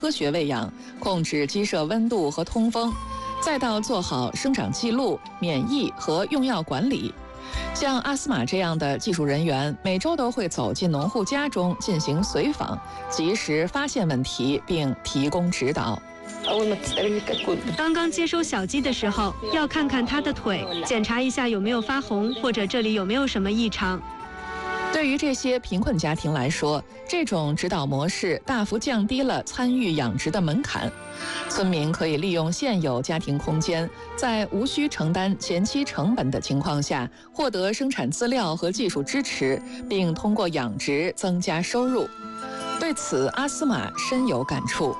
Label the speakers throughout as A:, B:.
A: 科学喂养，控制鸡舍温度和通风，再到做好生长记录、免疫和用药管理。像阿斯玛这样的技术人员，每周都会走进农户家中进行随访，及时发现问题并提供指导。
B: 刚刚接收小鸡的时候，要看看它的腿，检查一下有没有发红，或者这里有没有什么异常。
A: 对于这些贫困家庭来说，这种指导模式大幅降低了参与养殖的门槛。村民可以利用现有家庭空间，在无需承担前期成本的情况下，获得生产资料和技术支持，并通过养殖增加收入。对此，阿斯玛深有感触。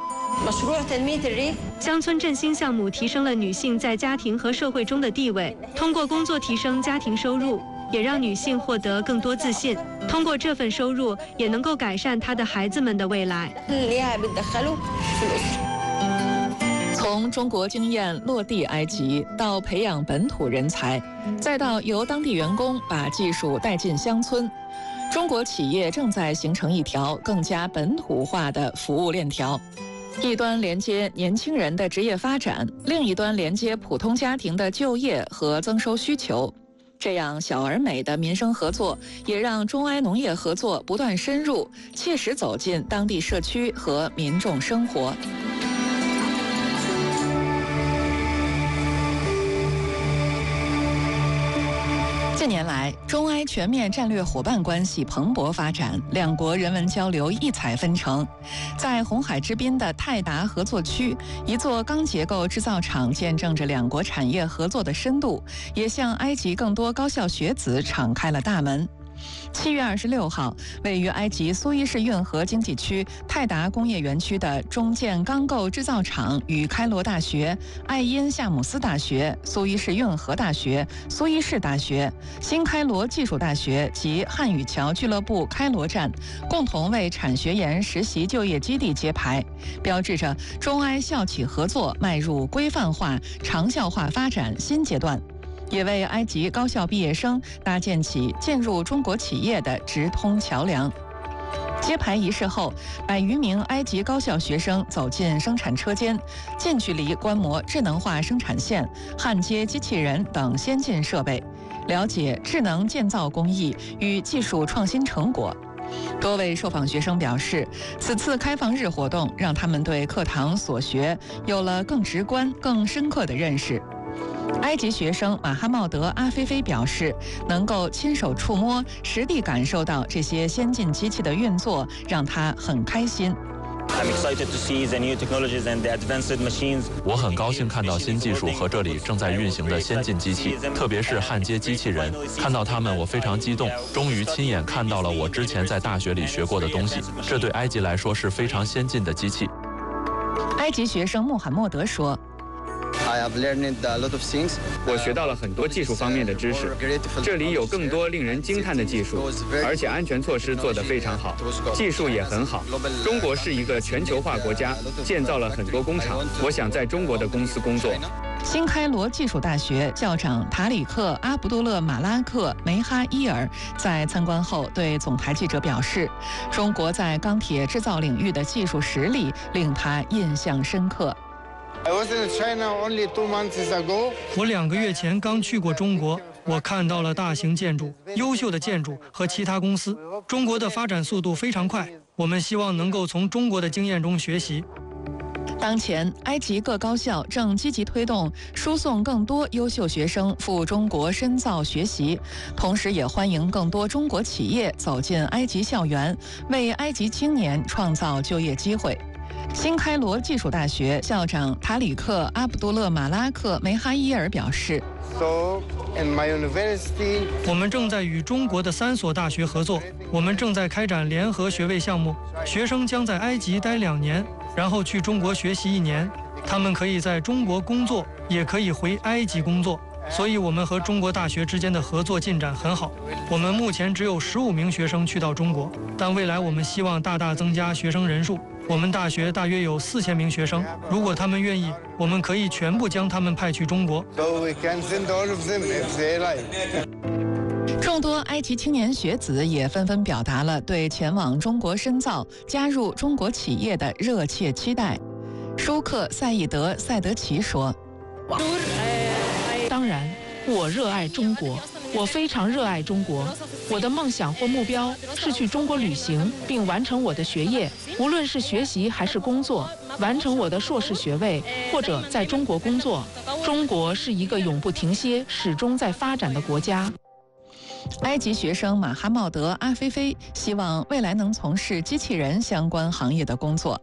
B: 乡村振兴项目提升了女性在家庭和社会中的地位，通过工作提升家庭收入，也让女性获得更多自信。通过这份收入，也能够改善她的孩子们的未来。
A: 从中国经验落地埃及，到培养本土人才，再到由当地员工把技术带进乡村，中国企业正在形成一条更加本土化的服务链条。一端连接年轻人的职业发展，另一端连接普通家庭的就业和增收需求。这样小而美的民生合作，也让中埃农业合作不断深入，切实走进当地社区和民众生活。近年来，中埃全面战略伙伴关系蓬勃发展，两国人文交流异彩纷呈。在红海之滨的泰达合作区，一座钢结构制造厂见证着两国产业合作的深度，也向埃及更多高校学子敞开了大门。7月26号，位于埃及苏伊士运河经济区泰达工业园区的中建钢构制造厂与开罗大学、艾因夏姆斯大学、苏伊士运河大学、苏伊士大学、新开罗技术大学及汉语桥俱乐部开罗站共同为产学研实习就业基地揭牌，标志着中埃校企合作迈入规范化、长效化发展新阶段，也为埃及高校毕业生搭建起进入中国企业的直通桥梁。揭牌仪式后，100余名埃及高校学生走进生产车间，近距离观摩智能化生产线、焊接机器人等先进设备，了解智能建造工艺与技术创新成果。多位受访学生表示，此次开放日活动让他们对课堂所学有了更直观、更深刻的认识。埃及学生马哈茂德·阿菲菲表示，能够亲手触摸、实地感受到这些先进机器的运作，让他很开心。
C: 我很高兴看到新技术和这里正在运行的先进机器，特别是焊接机器人。看到他们，我非常激动，终于亲眼看到了我之前在大学里学过的东西。这对埃及来说是非常先进的机器。
A: 埃及学生穆罕默德说，
D: 我学到了很多技术方面的知识，这里有更多令人惊叹的技术，而且安全措施做得非常好，技术也很好。中国是一个全球化国家，建造了很多工厂，我想在中国的公司工作。
A: 新开罗技术大学校长塔里克·阿卜杜勒·马拉克·梅哈伊尔在参观后对总台记者表示，中国在钢铁制造领域的技术实力令他印象深刻。
E: 我2个月前刚去过中国，我看到了大型建筑、优秀的建筑和其他公司。中国的发展速度非常快，我们希望能够从中国的经验中学习。
A: 当前，埃及各高校正积极推动输送更多优秀学生赴中国深造学习，同时也欢迎更多中国企业走进埃及校园，为埃及青年创造就业机会。新开罗技术大学校长塔里克·阿卜杜勒·马拉克·梅哈伊尔表示，
E: 我们正在与中国的3所大学合作，我们正在开展联合学位项目，学生将在埃及待2年，然后去中国学习1年，他们可以在中国工作，也可以回埃及工作。所以我们和中国大学之间的合作进展很好。我们目前只有15名学生去到中国，但未来我们希望大大增加学生人数。我们大学大约有4000名学生，如果他们愿意，我们可以全部将他们派去中国。
A: 众多埃及青年学子也纷纷表达了对前往中国深造、加入中国企业的热切期待。舒克·赛义德·赛德奇说：“
F: 当然，我热爱中国，我非常热爱中国。我的梦想或目标是去中国旅行，并完成我的学业，无论是学习还是工作，完成我的硕士学位，或者在中国工作。中国是一个永不停歇、始终在发展的国家。”
A: 埃及学生马哈茂德·阿菲菲希望未来能从事机器人相关行业的工作。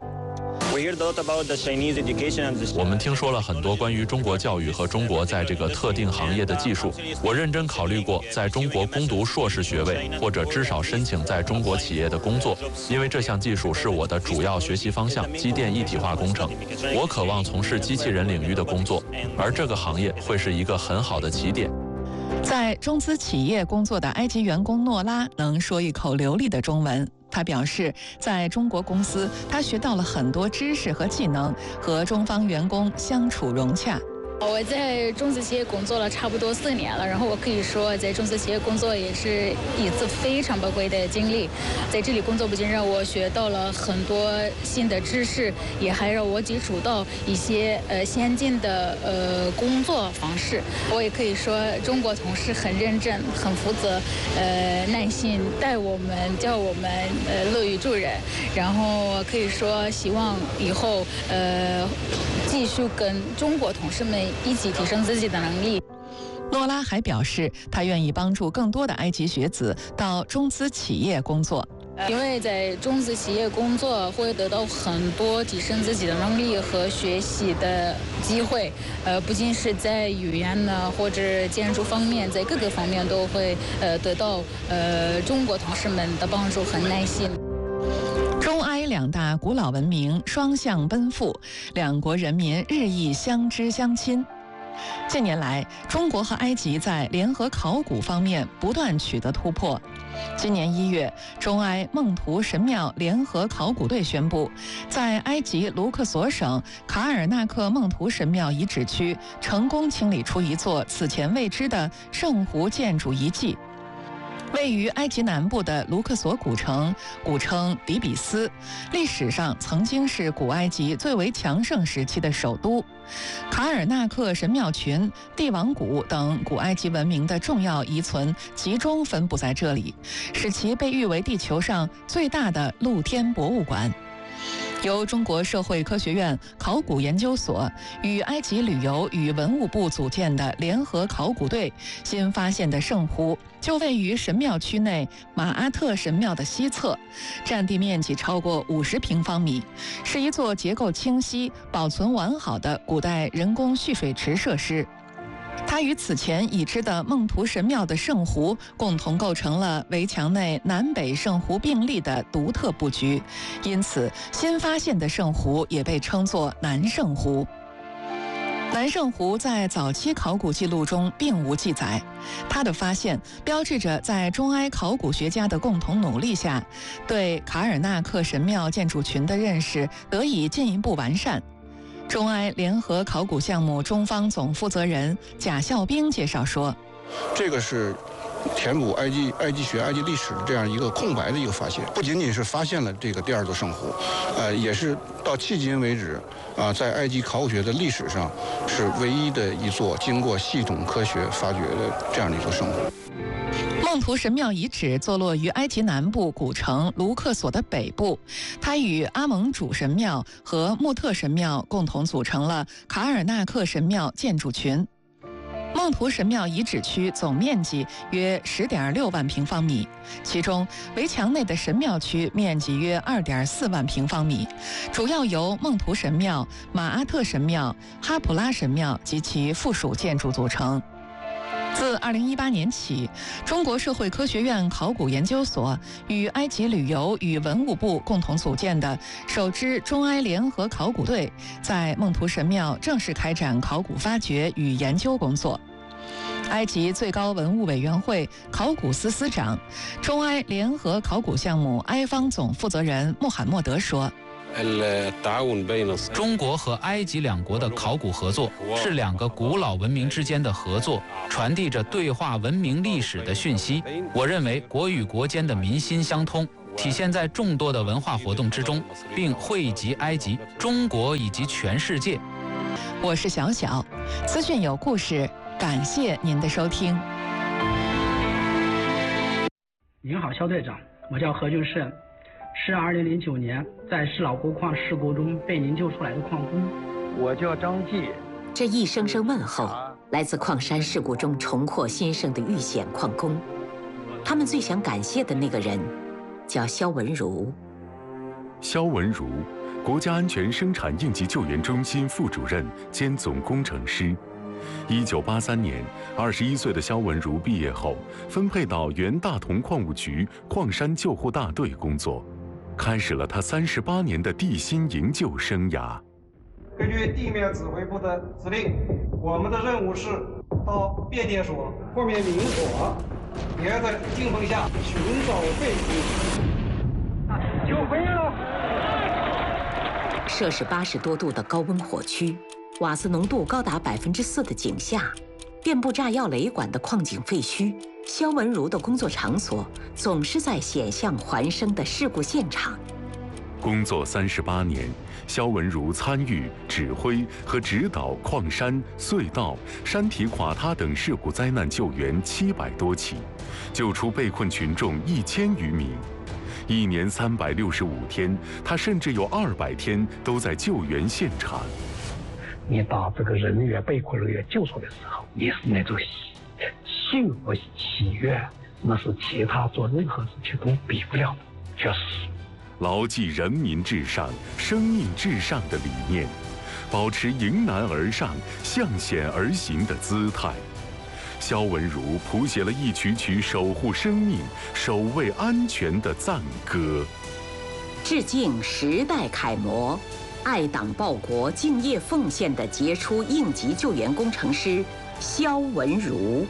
C: 我们听说了很多关于中国教育和中国在这个特定行业的技术。我认真考虑过在中国攻读硕士学位，或者至少申请在中国企业的工作，因为这项技术是我的主要学习方向——机电一体化工程。我渴望从事机器人领域的工作，而这个行业会是一个很好的起点。
A: 在中资企业工作的埃及员工诺拉能说一口流利的中文。他表示，在中国公司，他学到了很多知识和技能，和中方员工相处融洽。
G: 我在中资企业工作了差不多4年了，然后我可以说，在中资企业工作也是一次非常宝贵的经历。在这里工作不仅让我学到了很多新的知识，也还让我接触到一些先进的工作方式。我也可以说，中国同事很认真、很负责、耐心带我们，教我们乐于助人。然后可以说，希望以后继续跟中国同事们一起提升自己的能力。
A: 诺拉还表示，他愿意帮助更多的埃及学子到中资企业工作，
G: 因为在中资企业工作会得到很多提升自己的能力和学习的机会，不仅是在语言呢或者建筑方面，在各个方面都会得到中国同事们的帮助和耐心。
A: 中埃两大古老文明双向奔赴，两国人民日益相知相亲。近年来，中国和埃及在联合考古方面不断取得突破。今年1月，中埃孟图神庙联合考古队宣布，在埃及卢克索省卡尔纳克孟图神庙遗址区成功清理出一座此前未知的圣湖建筑遗迹。位于埃及南部的卢克索古城，古称底比斯，历史上曾经是古埃及最为强盛时期的首都。卡尔纳克神庙群、帝王谷等古埃及文明的重要遗存集中分布在这里，使其被誉为地球上最大的露天博物馆。由中国社会科学院考古研究所与埃及旅游与文物部组建的联合考古队新发现的圣湖，就位于神庙区内马阿特神庙的西侧，占地面积超过50平方米，是一座结构清晰、保存完好的古代人工蓄水池设施。它与此前已知的孟图神庙的圣湖共同构成了围墙内南北圣湖并立的独特布局，因此新发现的圣湖也被称作南圣湖。南圣湖在早期考古记录中并无记载，它的发现标志着在中埃考古学家的共同努力下，对卡尔纳克神庙建筑群的认识得以进一步完善。中埃联合考古项目中方总负责人贾孝兵介绍说，
H: 这个是填补埃及学、埃及历史的这样一个空白的一个发现，不仅仅是发现了这个第二座圣湖，也是到迄今为止在埃及考古学的历史上是唯一的一座经过系统科学发掘的这样的一座圣湖。
A: 孟图神庙遗址坐落于埃及南部古城卢克索的北部，它与阿蒙主神庙和穆特神庙共同组成了卡尔纳克神庙建筑群。孟图神庙遗址区总面积约10.6万平方米，其中围墙内的神庙区面积约2.4万平方米，主要由孟图神庙、马阿特神庙、哈普拉神庙及其附属建筑组成。自2018年起，中国社会科学院考古研究所与埃及旅游与文物部共同组建的首支中埃联合考古队，在孟图神庙正式开展考古发掘与研究工作。埃及最高文物委员会考古司司长、中埃联合考古项目埃方总负责人穆罕默德说，
I: 中国和埃及两国的考古合作是两个古老文明之间的合作，传递着对话文明历史的讯息。我认为国与国间的民心相通，体现在众多的文化活动之中，并惠及埃及、中国以及全世界。
A: 我是小小，资讯有故事，感谢您的收听。
J: 您好，肖队长，我叫何俊胜，是2009年在石老湖矿事故中被您救出来的矿工。
K: 我叫张继。
L: 这一声声问候，来自矿山事故中重获新生的遇险矿工。他们最想感谢的那个人，叫肖文如。
M: 肖文如，国家安全生产应急救援中心副主任兼总工程师。1983年，21岁的肖文如毕业后，分配到原大同矿务局矿山救护大队工作，开始了他38年的地心营救生涯。
K: 根据地面指挥部的指令，我们的任务是到变电所或面明火，沿着劲风下寻找废品。救回了！
L: 摄氏80多度的高温火区，瓦斯浓度高达4%的井下，遍布炸药雷管的矿井废墟，肖文如的工作场所总是在险象环生的事故现场。
M: 工作38年，肖文如参与、指挥和指导矿山、隧道、山体垮塌等事故灾难救援700多起，救出被困群众1000余名。1年365天，他甚至有200天都在救援现场。
K: 你把这个人员被困人员救出来的时候，你是那种幸福喜悦，那是其他做任何事情都比不了的，确实。
M: 牢记人民至上、生命至上的理念，保持迎难而上、向险而行的姿态。肖文如谱写了一曲曲守护生命、守卫安全的赞歌。
L: 致敬时代楷模、爱党报国、敬业奉献的杰出应急救援工程师肖文如。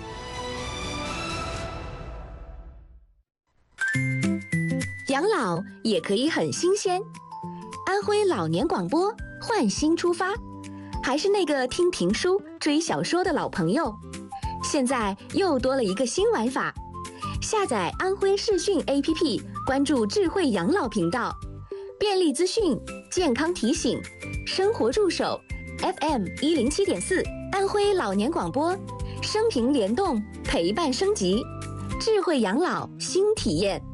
N: 养老也可以很新鲜，安徽老年广播换新出发，还是那个听评书、追小说的老朋友，现在又多了一个新玩法。下载安徽视讯 APP， 关注智慧养老频道，便利资讯、健康提醒、生活助手 FM 107.4，安徽老年广播，生平联动，陪伴升级，智慧养老新体验。